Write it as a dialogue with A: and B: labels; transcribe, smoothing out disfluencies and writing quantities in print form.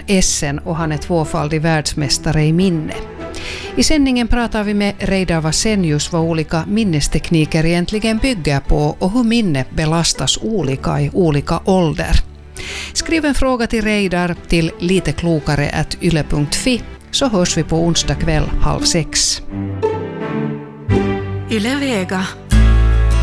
A: Essen och han är tvåfaldig världsmästare i minne. I sändningen pratar vi med Reidar Vasenius vad olika minnestekniker egentligen bygger på och hur minne belastas olika i olika ålder. Skriv en fråga till Reidar till liteklokare@yle.fi så hörs vi på onsdag kväll 5:30.
B: Yle Vega.